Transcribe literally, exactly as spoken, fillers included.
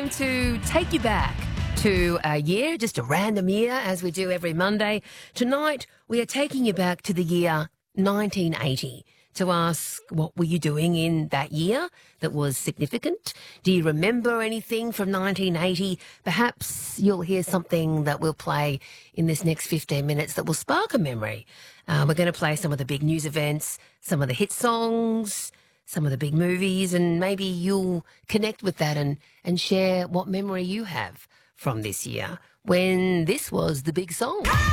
time to take you back to a year, just a random year, as we do every Monday. Tonight, we are taking you back to the year nineteen eighty to ask what were you doing in that year that was significant? Do you remember anything from nineteen eighty? Perhaps you'll hear something that we'll play in this next fifteen minutes that will spark a memory. Uh, we're going to play some of the big news events, some of the hit songs, some of the big movies, and maybe you'll connect with that and, and share what memory you have from this year when this was the big song.